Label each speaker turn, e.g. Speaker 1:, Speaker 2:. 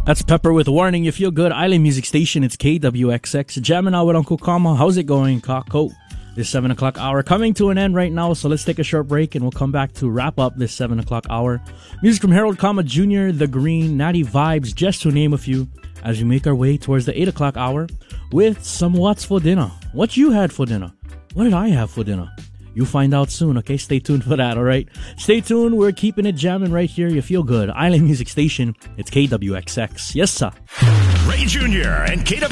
Speaker 1: That's Pepper with Warning. You feel good. Island Music Station. It's KWXX. Jamming out with Uncle Kama. How's it going, Kako? This 7 o'clock hour coming to an end right now, so let's take a short break and we'll come back to wrap up this 7 o'clock hour. Music from Harold Kama Jr., The Green, Natty Vibes, just to name a few, as we make our way towards the 8 o'clock hour with some What's for Dinner. What you had for dinner? What did I have for dinner? You'll find out soon, okay? Stay tuned for that, all right? Stay tuned. We're keeping it jamming right here. You feel good. Island Music Station. It's KWXX. Yes, sir.
Speaker 2: Ray Jr. and KWXX.